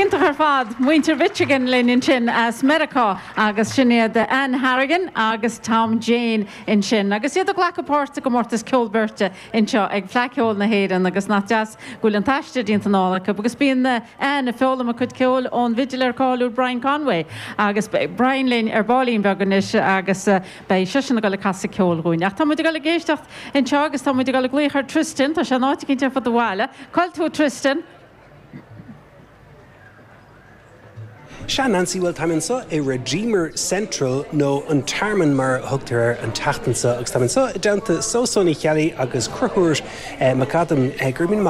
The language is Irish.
Ínta ar fad muintir Michigan lenin sin as Medica agus sinné de Anne Harrigan agus Tom Jane in sin. Agus iad a glacapórta go mórtas ceolbirte in seo ag flaceol na héan agus nach deas gúil an taiste dínta nálacha agus bíon na Anne a fólam a chud ceol ón vigilar cáú Brian Conway agus Brian Lynn ar bálín beganis agus bei sisin a go le casa ceol gúin. Ach tá muid go le géistecht in seo agus tá muid go le gléchar Tristan tá se náiti cinnte fod a bháile. Coil tú Tristan? Se Nancy bhfuil tamansa I Redeemer Central nó an tarman mar thugtar an taachtansa agus tamansa i dteanta sósónna chealaí agus cruthúir macadam gurbín